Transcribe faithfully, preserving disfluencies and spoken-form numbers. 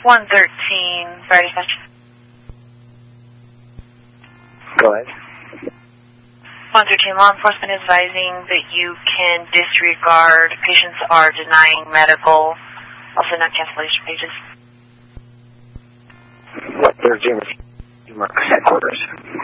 one thirteen, fire dispatch. Go ahead. one thirteen, law enforcement advising that you can disregard. Patients are denying medical. Also not cancellation pages. one thirteen, Marcus headquarters.